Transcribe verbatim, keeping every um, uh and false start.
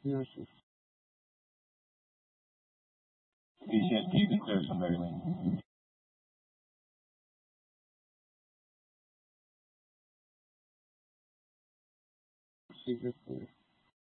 Yes, yes. Appreciate you deserve some Marilyn. Secret story.